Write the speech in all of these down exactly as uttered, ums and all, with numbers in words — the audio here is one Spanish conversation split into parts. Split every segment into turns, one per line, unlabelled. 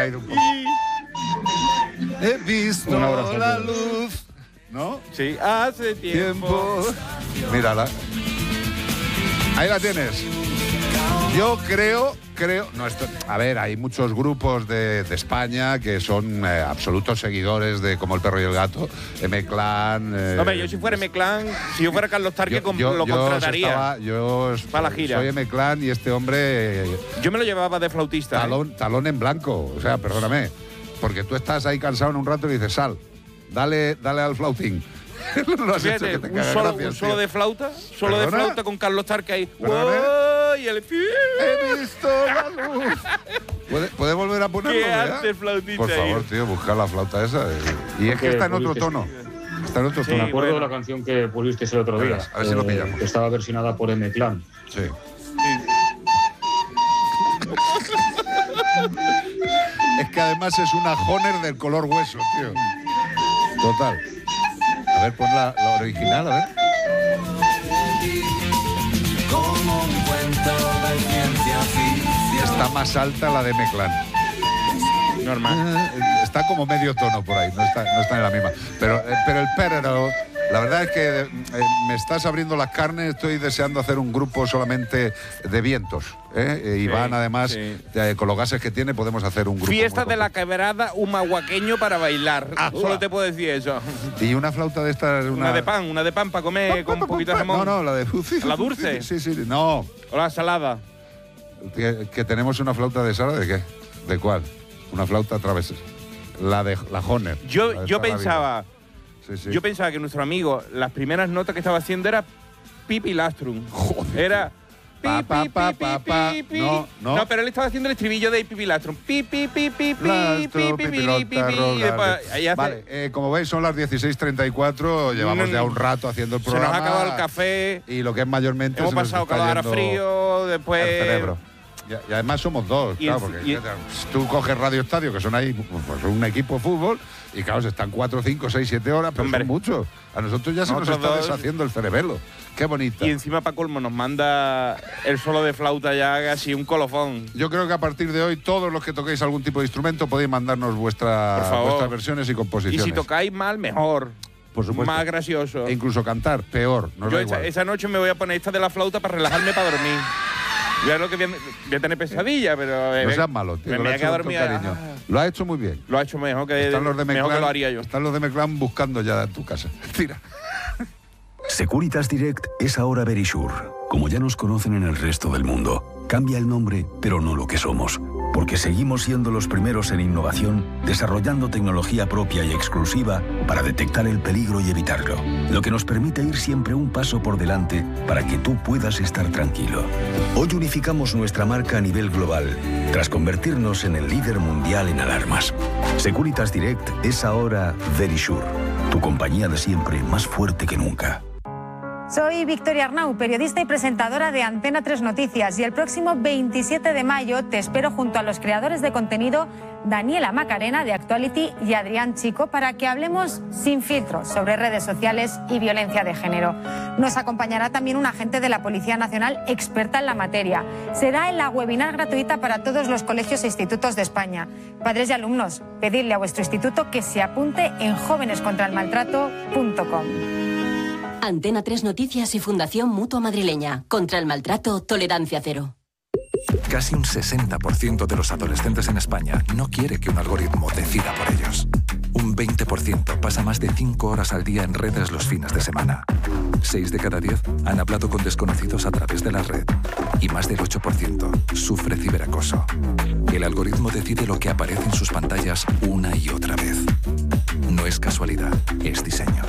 ir un poco. He visto la luz, ¿no?
Sí, hace tiempo.
tiempo. Mírala. Ahí la tienes. Yo creo, creo... No, esto, a ver, hay muchos grupos de, de España que son eh, absolutos seguidores de Como el perro y el gato. M-Clan... Eh,
Hombre, yo si fuera M-Clan, si yo fuera Carlos Tarque,
yo, yo,
lo
yo
contrataría.
Estaba, yo
para la gira.
Soy M-Clan y este hombre... Eh,
yo me lo llevaba de flautista.
Talón,
¿eh?
talón en blanco. O sea, perdóname. Porque tú estás ahí cansado en un rato y dices, sal, dale, dale al flautín.
Lo has Fíjate, hecho que te un, solo, gracias, un solo de flauta, solo ¿Perdona? de flauta con Carlos Tarque ahí. ¡Wow! Y el...
He visto la luz. ¿Puede, ¿Puede volver a ponerlo?
¿Qué hace flautista?
Por favor, tío, busca la flauta esa. Y es que está en otro tono. Está en otro
sí,
tono.
Me acuerdo bueno. de la canción que pusiste el otro día.
A ver si eh, lo pillamos.
Que estaba versionada por M-Clan.
Sí. Es que además es una Honer del color hueso, tío. Total. A ver, pon la, la original, a ver. Como un cuento de ciencia ficción. Está más alta la de M-Clan.
Normal.
Está como medio tono por ahí, no está, no está en la misma. Pero, pero el perro, la verdad es que eh, me estás abriendo las carnes, estoy deseando hacer un grupo solamente de vientos. ¿eh? Iván, sí, además, sí. Eh, con los gases que tiene, podemos hacer un grupo.
Fiesta de la Quebrada, un mahuaqueño para bailar. Ah, Solo te puedo decir eso.
Y una flauta de estas. Una,
una de pan, una de pan para comer con un poquito de jamón.
No, no, la de.
¿La dulce?
Sí, sí, no.
¿O la salada?
Que, que tenemos una flauta de sala, ¿de qué? ¿De cuál? Una flauta a través. La de la Honer.
Yo,
la de
yo pensaba.
Sí, sí.
Yo pensaba que nuestro amigo, las primeras notas que estaba haciendo era Pipi Lastrum.
Joder.
Era.
Pa, pa, pa, pa, pa. No, no.
No, pero él estaba haciendo el estribillo de Pipi Lastrum. Pipi, pipi, pipi, pipi, pipi.
Vale, eh, como veis son las dieciséis treinta y cuatro, llevamos ya un rato haciendo el programa.
Se nos ha acabado el café.
Y lo que es mayormente.
Hemos pasado calor a frío, después.
El cerebro. Y, y además somos dos, claro, porque y, tú coges Radio Estadio, que son ahí pues, un equipo de fútbol, y claro, se están cuatro, cinco, seis, siete horas, pero hombre, son muchos. A nosotros ya se nos está dos. deshaciendo el cerebelo. Qué bonito.
Y encima, para colmo, nos manda el solo de flauta ya casi un colofón.
Yo creo que a partir de hoy, todos los que toquéis algún tipo de instrumento podéis mandarnos vuestra, vuestras versiones y composiciones.
Y si tocáis mal, mejor.
Por supuesto.
Más gracioso.
E incluso cantar, peor. Nos
Yo
da
esa,
igual.
esa noche me voy a poner esta de la flauta para relajarme para dormir. Ya lo que voy a, voy a tener pesadilla, pero...
No seas malo, tío.
Me, me ha quedado dormida.
Ah. Lo ha hecho muy bien.
Lo ha hecho mejor que,
están los de
mejor que lo haría yo.
Están los de M-Clan buscando ya en tu casa. Tira.
Securitas Direct es ahora Verisure, como ya nos conocen en el resto del mundo. Cambia el nombre, pero no lo que somos, porque seguimos siendo los primeros en innovación, desarrollando tecnología propia y exclusiva para detectar el peligro y evitarlo, lo que nos permite ir siempre un paso por delante para que tú puedas estar tranquilo. Hoy unificamos nuestra marca a nivel global, tras convertirnos en el líder mundial en alarmas. Securitas Direct es ahora Verisure, tu compañía de siempre más fuerte que nunca.
Soy Victoria Arnau, periodista y presentadora de Antena tres Noticias, y el próximo veintisiete de mayo te espero junto a los creadores de contenido Daniela Macarena de Actuality y Adrián Chico para que hablemos sin filtros sobre redes sociales y violencia de género. Nos acompañará también un agente de la Policía Nacional experta en la materia. Será en la webinar gratuita para todos los colegios e institutos de España. Padres y alumnos, pedidle a vuestro instituto que se apunte en jóvenes contra el maltrato punto com.
Antena tres Noticias y Fundación Mutua Madrileña. Contra el maltrato, tolerancia cero.
Casi un sesenta por ciento de los adolescentes en España no quiere que un algoritmo decida por ellos. Un veinte por ciento pasa más de cinco horas al día en redes los fines de semana. seis de cada diez han hablado con desconocidos a través de la red. Y más del ocho por ciento sufre ciberacoso. El algoritmo decide lo que aparece en sus pantallas una y otra vez. No es casualidad, es diseño.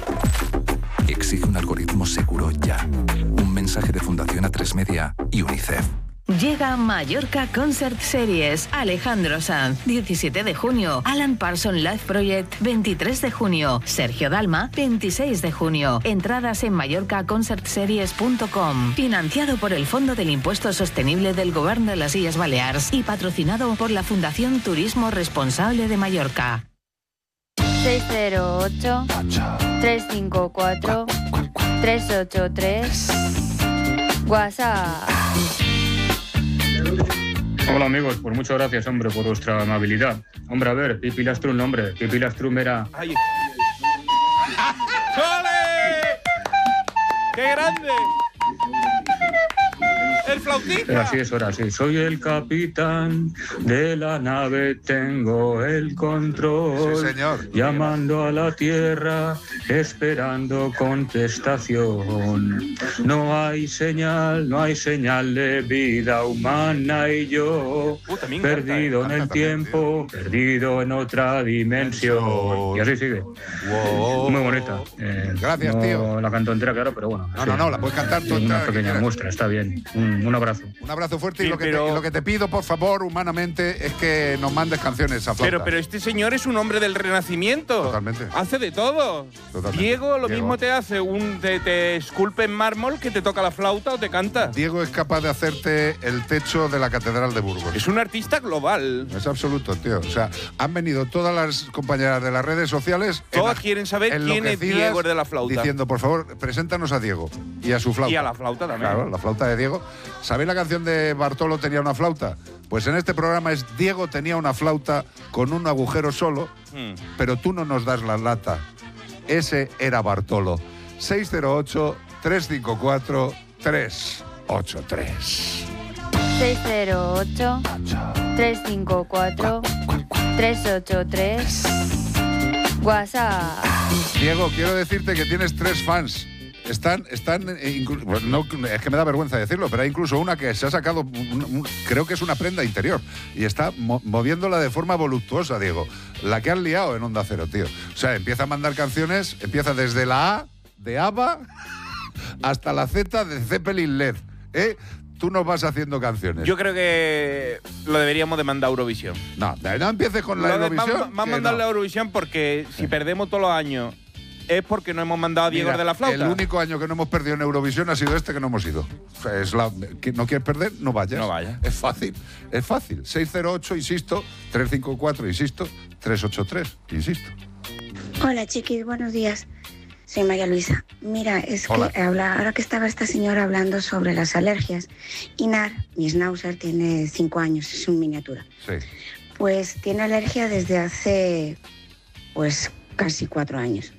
Exige un algoritmo seguro ya. Un mensaje de Fundación A tres Media y UNICEF.
Llega Mallorca Concert Series. Alejandro Sanz, diecisiete de junio. Alan Parsons Live Project, veintitrés de junio. Sergio Dalma, veintiséis de junio. Entradas en mallorca concert series punto com. Financiado por el Fondo del Impuesto Sostenible del Gobierno de las Illes Baleares y patrocinado por la Fundación Turismo Responsable de Mallorca.
seis cero ocho, tres cinco cuatro, tres ocho tres. WhatsApp.
Hola amigos, pues muchas gracias, hombre, por vuestra amabilidad. Hombre, a ver, Pipi Lastrum, hombre, Pipi Lastrum era...
¡Ay! ¡Ole! ¡Qué grande! ¡El flautista!
Así es, ahora sí. Soy el capitán de la nave, tengo el control.
Sí, señor.
Llamando a la tierra, esperando contestación. No hay señal, no hay señal de vida humana y yo,
Uh, también
perdido
canta,
en
eh.
el
Canta
tiempo, perdido en otra dimensión. Y así sigue.
Wow.
Muy bonita. Eh,
Gracias,
no
tío.
la canto entera, claro, pero bueno.
No,
sí.
no, no, la puedes cantar
Sí,
tú entera,
una
que
pequeña
quieras.
muestra, está bien. Un, un abrazo.
Un abrazo fuerte y,
Sí,
lo que
pero-
te, y lo que te pido, por favor, humanamente, es que nos mandes canciones a flauta.
Pero, pero este señor es un hombre del Renacimiento.
Totalmente.
Hace de todo.
Totalmente.
Diego lo
Diego.
mismo te hace, un te, te esculpe en mármol que te toca la flauta o te canta.
Diego es capaz de hacerte el techo de la Catedral de Burgos.
Es un artista global.
Es absoluto, tío. O sea, han venido todas las compañeras de las redes sociales.
Todas
ena-
quieren saber quién es
enloquecidas,
Diego de la flauta.
Diciendo, por favor, preséntanos a Diego y a su flauta.
Y a la flauta también.
Claro, la flauta de Diego. ¿Sabéis la canción de Bartolo tenía una flauta? Pues en este programa es Diego tenía una flauta con un agujero solo,
Hmm.
pero tú no nos das la lata. Ese era Bartolo. seis cero ocho, tres cinco cuatro, tres ocho tres.
seis cero ocho, tres cinco cuatro, tres ocho tres. WhatsApp.
Diego, quiero decirte que tienes tres fans. Están, están, eh, inclu- bueno, no, es que me da vergüenza decirlo, pero hay incluso una que se ha sacado, un- un- creo que es una prenda interior, y está mo- moviéndola de forma voluptuosa, Diego. La que han liado en Onda Cero, tío. O sea, empieza a mandar canciones, empieza desde la A de ABBA hasta la Z de Zeppelin L E D. ¿eh? Tú nos vas haciendo canciones.
Yo creo que lo deberíamos de mandar a Eurovisión.
No, no empieces con la
Lo de-
Eurovisión.
Vamos, vamos
que
a mandarle
no.
a Eurovisión porque si perdemos todos los años es porque no hemos mandado a Diego
Mira,
de la flauta.
el único año que no hemos perdido en Eurovisión ha sido este que no hemos ido. O sea, es la, que no quieres perder, no vayas.
No vayas.
Es fácil, es fácil. seis cero ocho, insisto, tres cinco cuatro, insisto, tres ocho tres, insisto.
Hola chiquis, buenos días. Soy María Luisa. Mira, es
Hola.
que habla, ahora que estaba esta señora hablando sobre las alergias, Inar, mi schnauzer, tiene cinco años, es un miniatura.
Sí.
Pues tiene alergia desde hace, pues, casi cuatro años.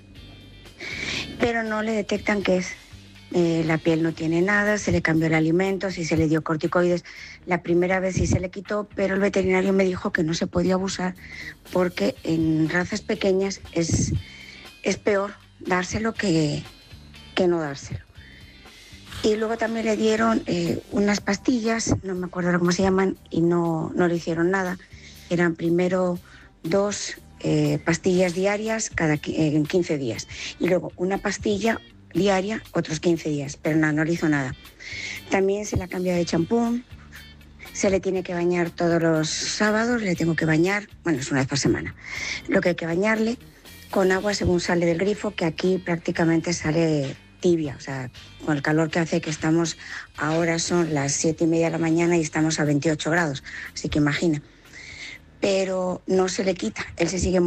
Pero no le detectan qué es. Eh, la piel no tiene nada, se le cambió el alimento, sí se le dio corticoides. La primera vez sí se le quitó, pero el veterinario me dijo que no se podía abusar porque en razas pequeñas es, es peor dárselo que, que no dárselo. Y luego también le dieron eh, unas pastillas, no me acuerdo ahora cómo se llaman, y no, no le hicieron nada. Eran primero dos eh, pastillas diarias cada qui- eh, en quince días. Y luego una pastilla diaria otros quince días, pero nada, no le hizo nada. También se le ha cambiado de champú, se le tiene que bañar todos los sábados, le tengo que bañar, bueno, es una vez por semana. Lo que hay que bañarle con agua según sale del grifo, que aquí prácticamente sale tibia, o sea, con el calor que hace, que estamos, ahora son las siete y media de la mañana y estamos a veintiocho grados, así que imagina. Pero no se le quita, él se sigue